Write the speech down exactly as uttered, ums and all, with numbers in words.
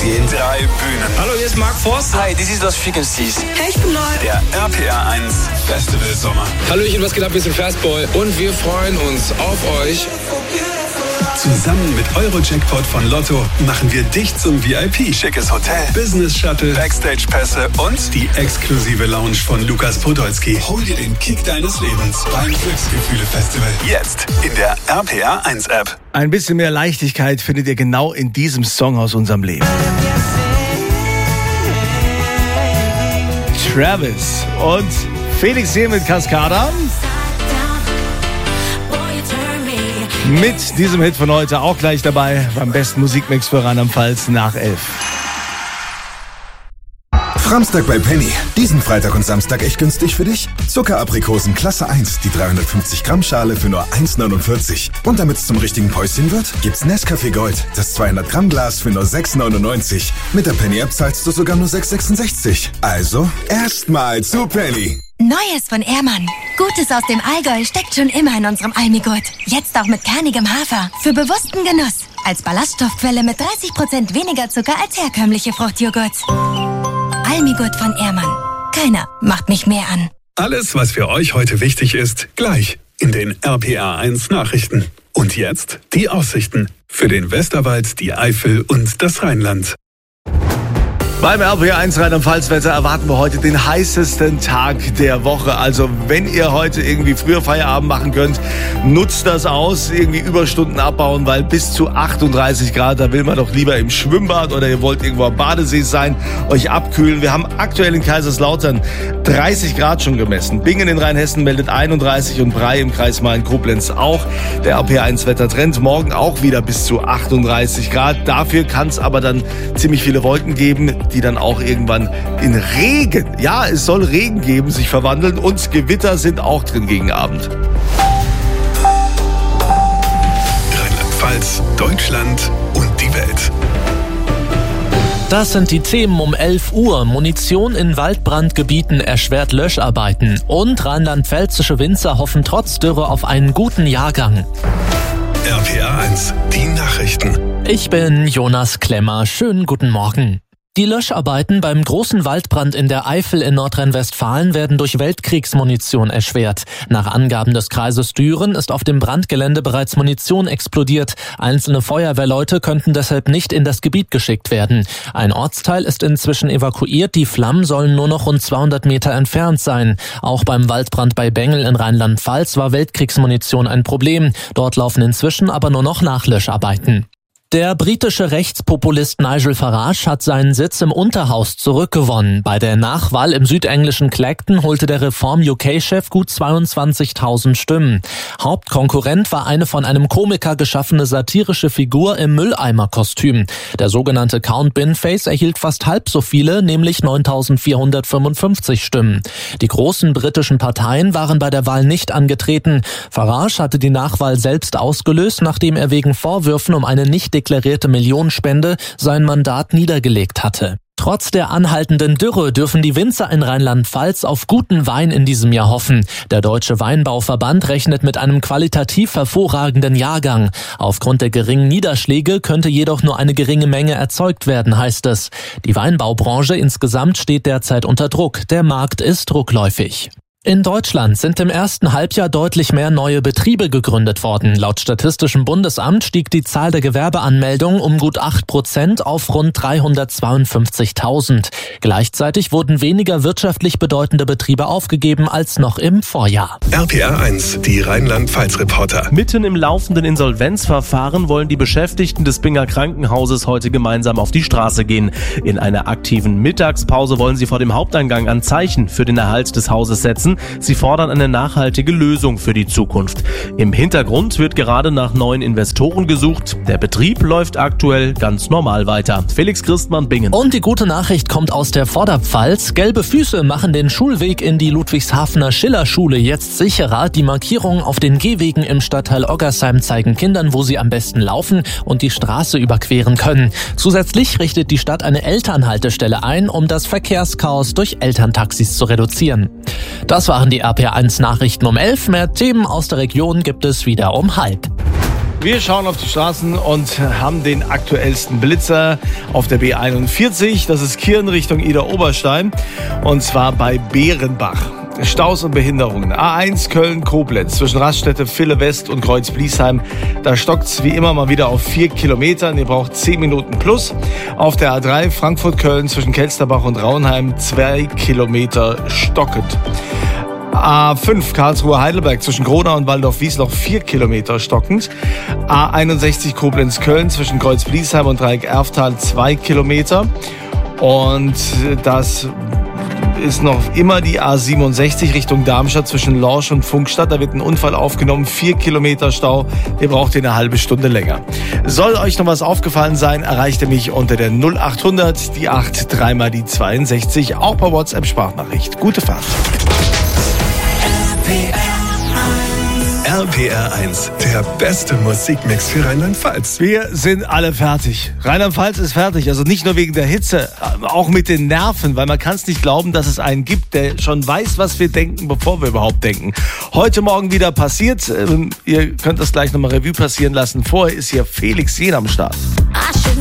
gehen. Drei Bühnen. Hallo, hier ist Mark Forster. Hi, this is Los Frequencies. Hey, ich bin Neu. Der R P R eins Festival Sommer. Hallöchen, was geht ab? Wir sind Fastboy und wir freuen uns auf euch. Zusammen mit Euro-Jackpot von Lotto machen wir dich zum V I P. Schickes Hotel, Business-Shuttle, Backstage-Pässe und die exklusive Lounge von Lukas Podolski. Hol dir den Kick deines Lebens beim Glücksgefühle-Festival. Jetzt in der R P R eins App. Ein bisschen mehr Leichtigkeit findet ihr genau in diesem Song aus unserem Leben. Travis und Felix hier mit Cascada. Mit diesem Hit von heute auch gleich dabei beim besten Musikmix für Rheinland-Pfalz nach elf. Framstag bei Penny. Diesen Freitag und Samstag echt günstig für dich? Zuckeraprikosen Klasse eins, die dreihundertfünfzig Gramm Schale für nur eins neunundvierzig. Und damit es zum richtigen Päuschen wird, gibt's Nescafé Gold, das zweihundert Gramm Glas für nur sechs neunundneunzig. Mit der Penny-App zahlst du sogar nur sechs sechsundsechzig. Also, erstmal zu Penny. Neues von Ehrmann. Gutes aus dem Allgäu steckt schon immer in unserem Almigurt. Jetzt auch mit kernigem Hafer. Für bewussten Genuss. Als Ballaststoffquelle mit dreißig Prozent weniger Zucker als herkömmliche Fruchtjoghurts. Almigurt von Ehrmann. Keiner macht mich mehr an. Alles, was für euch heute wichtig ist, gleich in den R P R eins Nachrichten. Und jetzt die Aussichten für den Westerwald, die Eifel und das Rheinland. Beim R P R eins Rheinland-Pfalz-Wetter erwarten wir heute den heißesten Tag der Woche. Also wenn ihr heute irgendwie früher Feierabend machen könnt, nutzt das aus, irgendwie Überstunden abbauen, weil bis zu achtunddreißig Grad, da will man doch lieber im Schwimmbad oder ihr wollt irgendwo am Badesee sein, euch abkühlen. Wir haben aktuell in Kaiserslautern dreißig Grad schon gemessen. Bingen in Rheinhessen meldet einunddreißig und Bray im Kreis Main-Koblenz auch. Der R P R eins Wettertrend morgen auch wieder bis zu achtunddreißig Grad. Dafür kann es aber dann ziemlich viele Wolken geben, die dann auch irgendwann in Regen, ja, es soll Regen geben, sich verwandeln und Gewitter sind auch drin gegen Abend. Rheinland-Pfalz, Deutschland und die Welt. Das sind die Themen um elf Uhr. Munition in Waldbrandgebieten erschwert Löscharbeiten. Und rheinland-pfälzische Winzer hoffen trotz Dürre auf einen guten Jahrgang. R P R eins, die Nachrichten. Ich bin Jonas Klemmer. Schönen guten Morgen. Die Löscharbeiten beim großen Waldbrand in der Eifel in Nordrhein-Westfalen werden durch Weltkriegsmunition erschwert. Nach Angaben des Kreises Düren ist auf dem Brandgelände bereits Munition explodiert. Einzelne Feuerwehrleute könnten deshalb nicht in das Gebiet geschickt werden. Ein Ortsteil ist inzwischen evakuiert. Die Flammen sollen nur noch rund zweihundert Meter entfernt sein. Auch beim Waldbrand bei Bengel in Rheinland-Pfalz war Weltkriegsmunition ein Problem. Dort laufen inzwischen aber nur noch Nachlöscharbeiten. Der britische Rechtspopulist Nigel Farage hat seinen Sitz im Unterhaus zurückgewonnen. Bei der Nachwahl im südenglischen Clacton holte der Reform-U K-Chef gut zweiundzwanzigtausend Stimmen. Hauptkonkurrent war eine von einem Komiker geschaffene satirische Figur im Mülleimer-Kostüm. Der sogenannte Count Binface erhielt fast halb so viele, nämlich neuntausendvierhundertfünfundfünfzig Stimmen. Die großen britischen Parteien waren bei der Wahl nicht angetreten. Farage hatte die Nachwahl selbst ausgelöst, nachdem er wegen Vorwürfen um eine nicht deklarierte Millionenspende sein Mandat niedergelegt hatte. Trotz der anhaltenden Dürre dürfen die Winzer in Rheinland-Pfalz auf guten Wein in diesem Jahr hoffen. Der Deutsche Weinbauverband rechnet mit einem qualitativ hervorragenden Jahrgang. Aufgrund der geringen Niederschläge könnte jedoch nur eine geringe Menge erzeugt werden, heißt es. Die Weinbaubranche insgesamt steht derzeit unter Druck. Der Markt ist rückläufig. In Deutschland sind im ersten Halbjahr deutlich mehr neue Betriebe gegründet worden. Laut Statistischem Bundesamt stieg die Zahl der Gewerbeanmeldungen um gut acht Prozent auf rund dreihundertzweiundfünfzigtausend. Gleichzeitig wurden weniger wirtschaftlich bedeutende Betriebe aufgegeben als noch im Vorjahr. R P R eins, die Rheinland-Pfalz-Reporter. Mitten im laufenden Insolvenzverfahren wollen die Beschäftigten des Binger Krankenhauses heute gemeinsam auf die Straße gehen. In einer aktiven Mittagspause wollen sie vor dem Haupteingang ein Zeichen für den Erhalt des Hauses setzen. Sie fordern eine nachhaltige Lösung für die Zukunft. Im Hintergrund wird gerade nach neuen Investoren gesucht. Der Betrieb läuft aktuell ganz normal weiter. Felix Christmann, Bingen. Und die gute Nachricht kommt aus der Vorderpfalz. Gelbe Füße machen den Schulweg in die Ludwigshafener Schillerschule jetzt sicherer. Die Markierungen auf den Gehwegen im Stadtteil Oggersheim zeigen Kindern, wo sie am besten laufen und die Straße überqueren können. Zusätzlich richtet die Stadt eine Elternhaltestelle ein, um das Verkehrschaos durch Elterntaxis zu reduzieren. Das waren die R P R eins Nachrichten um elf. Mehr Themen aus der Region gibt es wieder um halb. Wir schauen auf die Straßen und haben den aktuellsten Blitzer auf der B einundvierzig. Das ist Kirn Richtung Idar-Oberstein und zwar bei Bärenbach. Staus und Behinderungen. A eins Köln-Koblenz zwischen Raststätte Ville West und Kreuz-Bliesheim. Da stockt's wie immer mal wieder auf vier Kilometern. Ihr braucht zehn Minuten plus. Auf der A drei Frankfurt-Köln zwischen Kelsterbach und Raunheim zwei Kilometer stockend. A fünf Karlsruhe-Heidelberg zwischen Gronau und Waldorf-Wiesloch vier Kilometer stockend. A einundsechzig Koblenz-Köln zwischen Kreuz-Bliesheim und Dreieck-Erftal zwei Kilometer. Und das ist noch immer die A siebenundsechzig Richtung Darmstadt zwischen Lorsch und Funkstadt. Da wird ein Unfall aufgenommen, vier Kilometer Stau. Ihr braucht eine halbe Stunde länger. Soll euch noch was aufgefallen sein, erreicht ihr mich unter der null achthundert, die acht, dreimal die zweiundsechzig, auch per WhatsApp-Sprachnachricht. Gute Fahrt. R P R eins, der beste Musikmix für Rheinland-Pfalz. Wir sind alle fertig. Rheinland-Pfalz ist fertig. Also nicht nur wegen der Hitze, auch mit den Nerven, weil man kann es nicht glauben, dass es einen gibt, der schon weiß, was wir denken, bevor wir überhaupt denken. Heute Morgen wieder passiert. Ihr könnt das gleich nochmal Revue passieren lassen. Vorher ist hier Felix Jähn am Start.